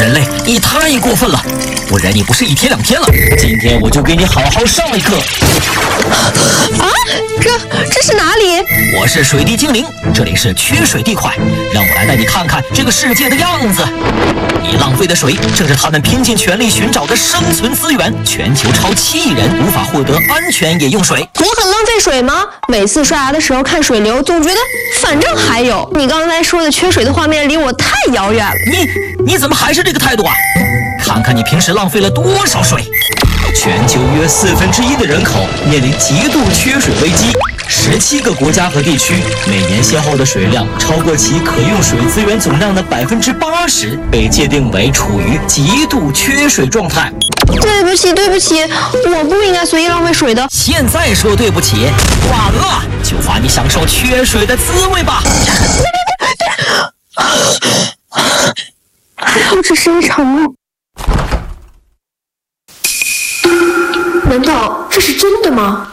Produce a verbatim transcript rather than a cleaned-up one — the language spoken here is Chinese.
人类，你太过分了！我忍你不是一天两天了，今天我就给你好好上一课。 啊，这这是哪里？ 我是水滴精灵，这里是缺水地块，让我来带你看看这个世界的样子。你浪费的水，正是他们拼尽全力寻找的生存资源。全球超七亿人无法获得安全饮用水。 我很浪费水吗？每次刷牙的时候看水流，总觉得反正还有。你刚才说的缺水的画面离我太遥远了。 你你怎么还是这个态度啊？看看你平时浪费了多少水！全球约四分之一的人口面临极度缺水危机，十七个国家和地区每年消耗的水量超过其可用水资源总量的百分之八十，被界定为处于极度缺水状态。 对不起，对不起，我不应该随意浪费水的。 现在说对不起，完了，就罚你享受缺水的滋味吧。 都只是一场梦。难道这是真的吗？